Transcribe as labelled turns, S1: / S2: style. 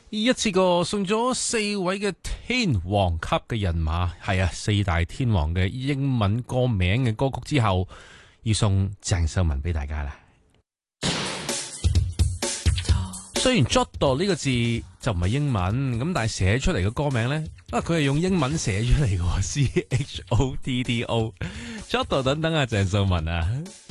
S1: 一次過送咗4位嘅天王級嘅人馬，係啊，4大天王嘅英文歌名嘅歌曲之後，要送鄭秀文俾大家啦。雖然 Jotto 呢個字就唔係英文，咁但係寫出嚟嘅歌名呢，佢係用英文寫出嚟嘅，CHOTTO，Jotto 等等啊，鄭秀文啊。